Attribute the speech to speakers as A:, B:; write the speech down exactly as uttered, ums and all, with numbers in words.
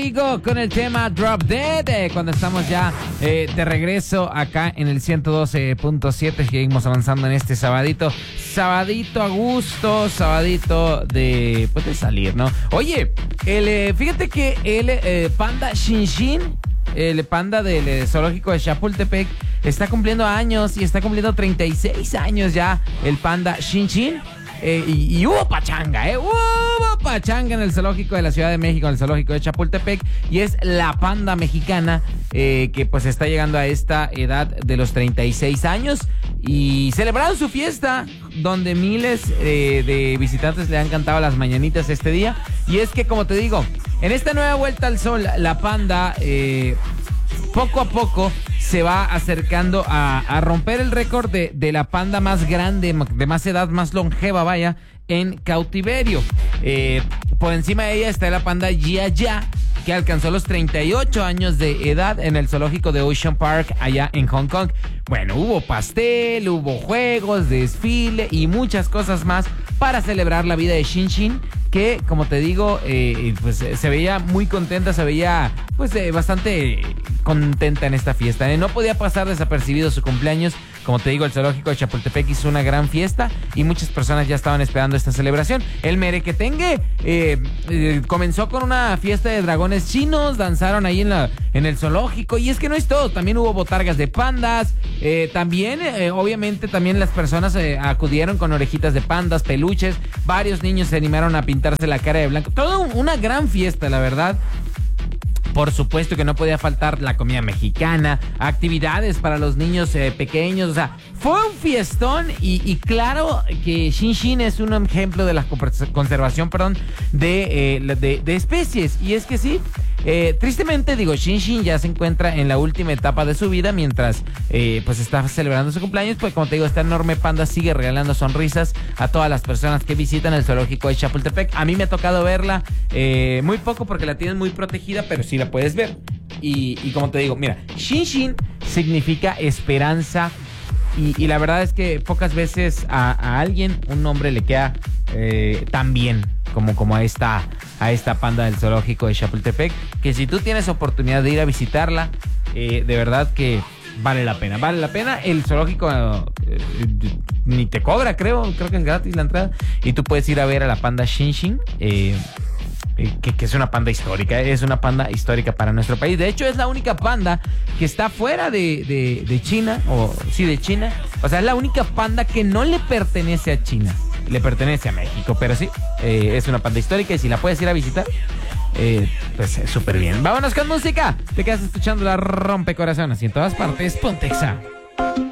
A: Con el tema Drop Dead, eh, cuando estamos ya eh, de regreso acá en el ciento doce punto siete, seguimos avanzando en este sabadito, sabadito a gusto, sabadito de, pues de salir, ¿no? Oye, el, eh, fíjate que el eh, panda Shin-Shin, el panda del eh, zoológico de Chapultepec, está cumpliendo años y está cumpliendo treinta y seis años ya el panda Shin-Shin. Eh, y, y hubo pachanga, ¿eh? Hubo pachanga en el zoológico de la Ciudad de México, en el zoológico de Chapultepec. Y es la panda mexicana eh, que pues está llegando a esta edad de los treinta y seis años. Y celebraron su fiesta, donde miles eh, de visitantes le han cantado las mañanitas este día. Y es que, como te digo, en esta nueva vuelta al sol, la panda eh, poco a poco se va acercando a, a romper el récord de, de la panda más grande, de más edad, más longeva, vaya, en cautiverio. Eh, por encima de ella está la panda Jia Jia, que alcanzó los treinta y ocho años de edad en el zoológico de Ocean Park, allá en Hong Kong. Bueno, hubo pastel, hubo juegos, desfile y muchas cosas más para celebrar la vida de Shin-Shin, que, como te digo, eh, pues se veía muy contenta, se veía pues eh, bastante contenta en esta fiesta. Eh. No podía pasar desapercibido su cumpleaños. Como te digo, el zoológico de Chapultepec hizo una gran fiesta y muchas personas ya estaban esperando esta celebración. El merequetengue eh, eh, comenzó con una fiesta de dragones chinos, danzaron ahí en, la, en el zoológico. Y es que no es todo, también hubo botargas de pandas, eh, también, eh, obviamente, también las personas eh, acudieron con orejitas de pandas, peluches, varios niños se animaron a pintarse la cara de blanco. Toda una gran fiesta, la verdad. Por supuesto que no podía faltar la comida mexicana, actividades para los niños eh, pequeños, o sea, fue un fiestón y, y claro que Shin-Shin es un ejemplo de la conservación, perdón, de, eh, de, de especies. Y es que sí, eh, tristemente digo, Shin-Shin ya se encuentra en la última etapa de su vida mientras eh, pues está celebrando su cumpleaños, pues como te digo, esta enorme panda sigue regalando sonrisas a todas las personas que visitan el zoológico de Chapultepec. A mí me ha tocado verla eh, muy poco porque la tienen muy protegida, pero sí la puedes ver. Y, y como te digo, mira, Shin-Shin significa esperanza. Y, y la verdad es que pocas veces a, a alguien un nombre le queda eh, tan bien como, como a, esta, a esta panda del zoológico de Chapultepec, que si tú tienes oportunidad de ir a visitarla, eh, de verdad que vale la pena. Vale la pena. El zoológico eh, ni te cobra, creo. Creo que es gratis la entrada. Y tú puedes ir a ver a la panda Shin-Shin. Eh, Que, que es una panda histórica, es una panda histórica para nuestro país. De hecho, es la única panda que está fuera de, de, de China, o sí, de China. O sea, es la única panda que no le pertenece a China, le pertenece a México. Pero sí, eh, es una panda histórica y si la puedes ir a visitar, eh, pues súper bien. Vámonos con música. Te quedas escuchando la Rompecorazones y en todas partes, Pontexa.